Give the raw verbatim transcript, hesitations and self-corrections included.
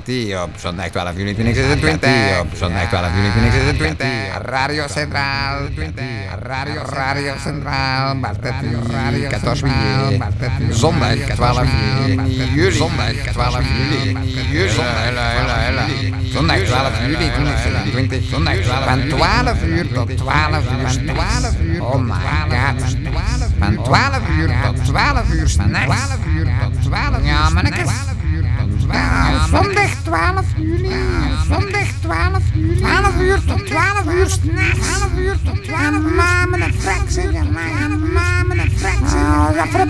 T op zondag twaalf juli twintig zesentwintig. Op zondag twaalf juli twintig zesentwintig. Radio Centraal. Radio Radio Centraal. Radio Centraal. Zondag twaalf juli. Zondag twaalf juli. Zondag twaalf juli twintig zesentwintig. Zondag van twaalf uur tot twaalf uur. twaalf uur. Oh my god. Van twaalf uur tot twaalf uur s'nachts. Ja, mannekes. Zondag twaalf juli. Zondag twaalf juli. twaalf uur tot twaalf uur s'nachts. twaalf uur tot twaalf uur. Mamen en frak zeggen. Mamen en frak zeggen.